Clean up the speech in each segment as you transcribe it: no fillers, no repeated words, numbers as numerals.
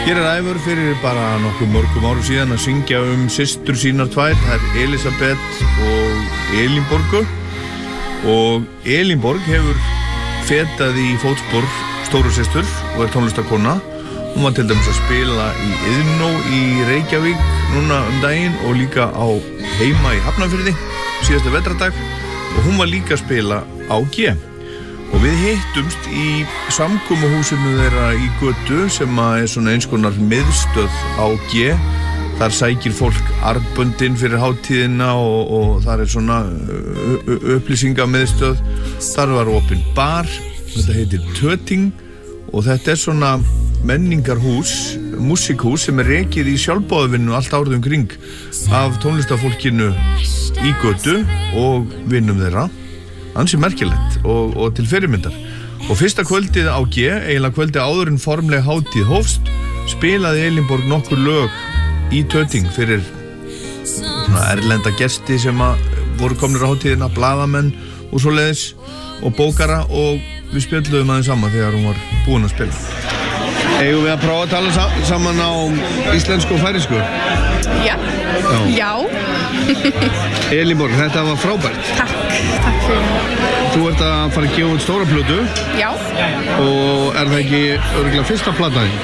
Hér Ævar fyrir bara nokkuð mörgum árum síðan að syngja systur sínar tvær, það Elisabeth og Elínborgu. Og Elínborg hefur fetað í fótspor stóru systur og tónlistarkona. Hún var til dæmis að spila í Iðnó í Reykjavík núna daginn og líka á heima í Hafnarfirði síðasta vetrardag og hún var líka að spila á G. Og við hittumst í samkomuhúsinu þeirra í Götu sem svona eins konar miðstöð á G. Þar sækir fólk armböndin fyrir hátíðina og þar svona upplýsingamiðstöð. Þar var opin bar, þetta heitir Töting og þetta svona menningarhús, músikhús sem rekið í sjálfboðavinnu allt árið kring af tónlistafólkinu í Götu og vinnum þeirra. Ansi merkilegt og til fyrirmyndar. Og fyrsta kvöldið á G, eiginlega kvöldið áður en formleg hátíð hófst, spilaði Elínborg nokkur lög í Töting fyrir erlenda gesti sem voru komnir á hátíðina, blaðamenn og svoleiðis og bókara og við spjölluðum aðeins saman þegar hún var búin að spila. Eigum við að prófa að tala saman á íslensku og færisku? Já. Elínborg, þetta var frábært. Takk fyrir. Þú ert að fara að gefa út stóra plötu. Já. Og er það ekki örugglega fyrsta platan?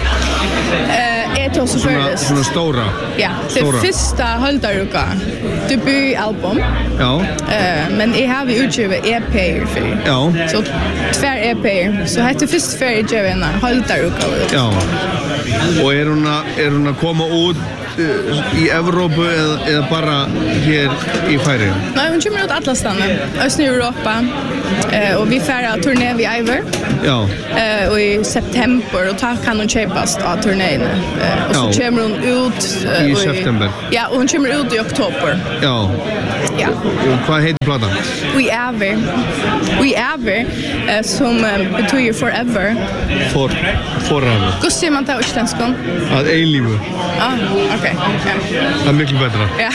Svona stóra. Ja, det är första halvdaruka. Debutalbum. Ja. Men jag har utgivet EP för. Ja. Så tvär EP. Så heter först för utgiven halvdaruka. Ja. Och är hon att komma ut i Evrópu eða bara hér í Færeyjum? Nej, hon kommer ut alla stannar. Östern Europa. Och vi färrar turné vid Iver. Ja. Och i september och då kan hon köpas av turnén. Och så kommer hon ut i september. Ja, och hon kommer ut i oktober. Ja. Ja. Och vad heter plattan? We Ever som betyder forever. Forever. Hur ser man det på isländska? Att eilífu. Okej. Det är mycket bättre. Ja.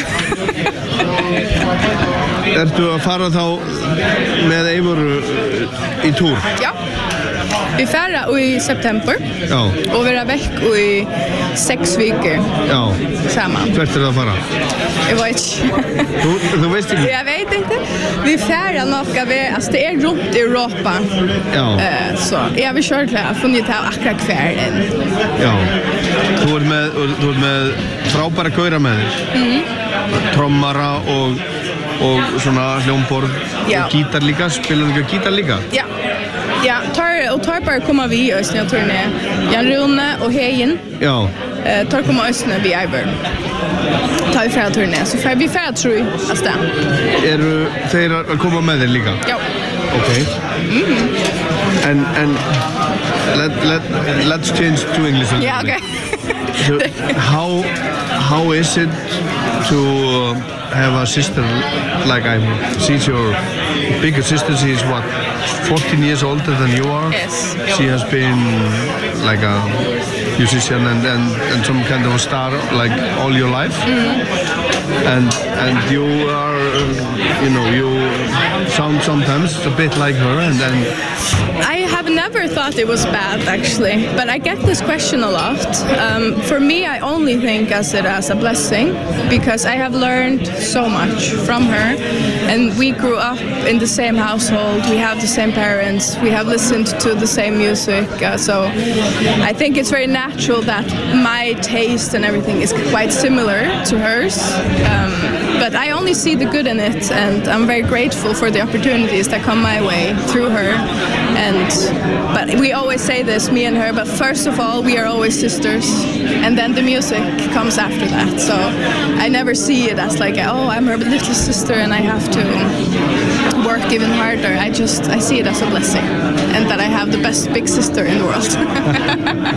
Ertu að fara þá með Eivor í túr? Ja. Vi färrar i september. Ja. Och vi är veck i 6 veckor. Ja. Samman. Hvert það að fara? Jag vet inte. Du vet inte? Jag vet inte. Vi färrar några alltså det är runt i Europa. Ja. Så jag vill köra klart funnit här akkurat kvällen. Ja. Þú ert með frábæra gauðra með þér. Trommara og svona hljómborð og gítar líka. Spilar þú gítar líka? Ja. Ja, tar bara komma vi i Östern turné. Jan Rune och Hejen. Ja. Tar komma Östern vid Iver. Tar vi färra turné. Så vi färra tror jag att det. Eru þeir að koma með þér líka? Ja. Okay. And let's change to English. Yeah, okay. So how is it to have a sister like Eivor? She's your bigger sister. She is what, 14 years older than you are? Yes. She has been like a musician and some kind of a star like all your life. And you are, you sound sometimes a bit like her and I have never thought it was bad actually, but I get this question a lot. For me, I only think as it as a blessing because I have learned so much from her and we grew up in the same household, we have the same parents, we have listened to the same music, so I think it's very natural that my taste and everything is quite similar to hers. But I only see the good in it and I'm very grateful for the opportunities that come my way through her. But we always say this, me and her, but first of all we are always sisters and then the music comes after that. So I never see it as like, oh, I'm her little sister and I have to work even harder. I see it as a blessing and that I have the best big sister in the world.